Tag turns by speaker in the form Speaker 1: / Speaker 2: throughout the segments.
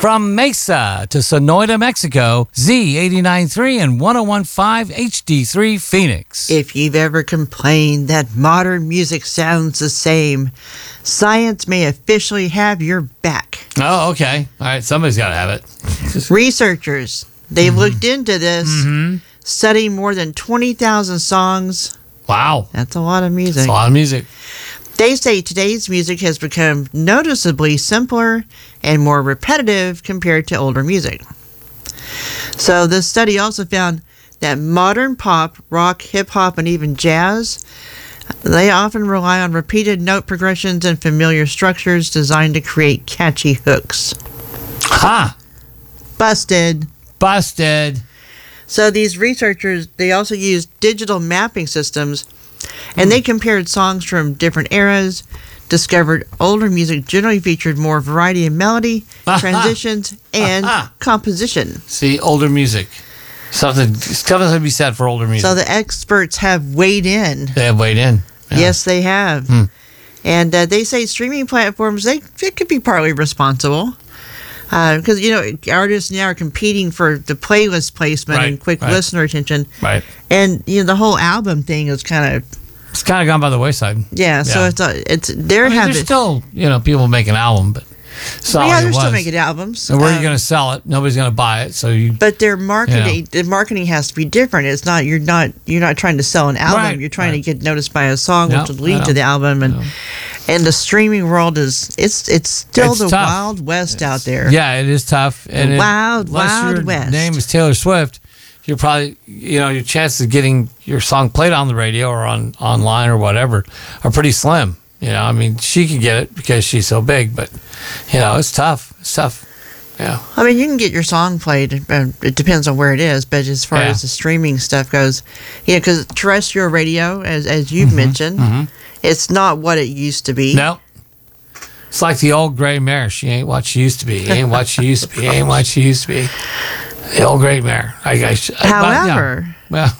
Speaker 1: From Mesa to Sonoita, Mexico, Z89.3 and 101.5 HD3 Phoenix.
Speaker 2: If you've ever complained that modern music sounds the same, science may officially have your back.
Speaker 1: Oh, okay. All right, somebody's got to have it.
Speaker 2: Researchers, they've looked into this, studying more than 20,000 songs.
Speaker 1: Wow.
Speaker 2: That's a lot of music.
Speaker 1: That's a lot of music.
Speaker 2: They say today's music has become noticeably simpler and more repetitive compared to older music. So this study also found that modern pop, rock, hip-hop, and even jazz, they often rely on repeated note progressions and familiar structures designed to create catchy hooks.
Speaker 1: Ha!
Speaker 2: Busted. So these researchers, they also used digital mapping systems, and they compared songs from different eras, discovered older music generally featured more variety in melody, transitions, and composition.
Speaker 1: See, older music. Something to be said for older music.
Speaker 2: So the experts have weighed in.
Speaker 1: They have weighed in. Yeah.
Speaker 2: Yes, they have. And they say streaming platforms, they could be partly responsible. Because, artists now are competing for the playlist placement and quick listener attention.
Speaker 1: Right.
Speaker 2: And, the whole album thing is kind of...
Speaker 1: It's kind of gone by the wayside.
Speaker 2: Yeah, so it's there's
Speaker 1: still, people make an album, but it's not
Speaker 2: they're still making albums.
Speaker 1: And where are you going to sell it? Nobody's going to buy it.
Speaker 2: But their marketing, the marketing has to be different. It's not you're not trying to sell an album.
Speaker 1: Right,
Speaker 2: you're trying to get noticed by a song, which will lead to the album. And the streaming world it's still the
Speaker 1: tough.
Speaker 2: Wild West out there.
Speaker 1: Yeah, it is tough. And
Speaker 2: Wild
Speaker 1: your
Speaker 2: West.
Speaker 1: Name is Taylor Swift. You're probably, your chances of getting your song played on the radio or online or whatever are pretty slim. She can get it because she's so big, but, it's tough. It's tough. Yeah.
Speaker 2: I mean, you can get your song played. It depends on where it is, but as far as the streaming stuff goes, because terrestrial radio, as you've mentioned, it's not what it used to be.
Speaker 1: No. It's like the old gray mare. She ain't what she used to be. Ain't what she used to be. Ain't what she used to be. The old gray mare.
Speaker 2: However,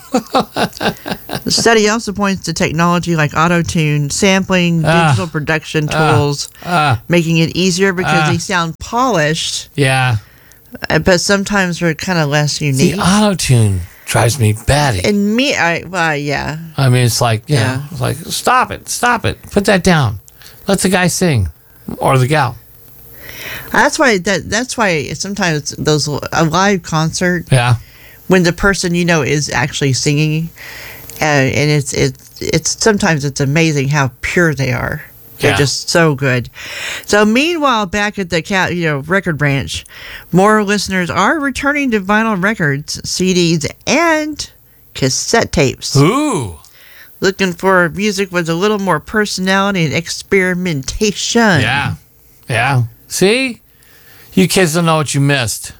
Speaker 2: the study also points to technology like auto-tune, sampling, digital production tools, making it easier because they sound polished.
Speaker 1: Yeah.
Speaker 2: But sometimes they're kind of less unique.
Speaker 1: The auto-tune drives me batty.
Speaker 2: And yeah.
Speaker 1: I mean, it's like, it's like, stop it. Put that down. Let the guy sing. Or the gal.
Speaker 2: That's why sometimes a live concert, when the person is actually singing, and it's sometimes it's amazing how pure they are. They're just so good. So meanwhile, back at the record branch, more listeners are returning to vinyl records, CDs, and cassette tapes.
Speaker 1: Ooh.
Speaker 2: Looking for music with a little more personality and experimentation.
Speaker 1: Yeah. See? You kids don't know what you missed.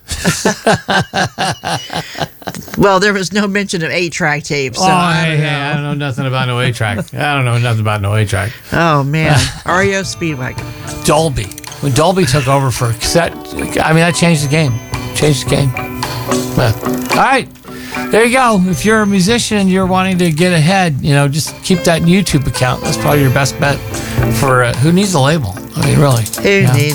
Speaker 2: Well, there was no mention of 8-track tapes. So
Speaker 1: I don't know nothing about no 8-track. I don't know nothing about no 8-track.
Speaker 2: Oh, man. REO Speedwagon.
Speaker 1: Dolby. When Dolby took over for cassette, that changed the game. All right. There you go. If you're a musician and you're wanting to get ahead, just keep that YouTube account. That's probably your best bet for who needs a label. I mean, really.
Speaker 2: Who needs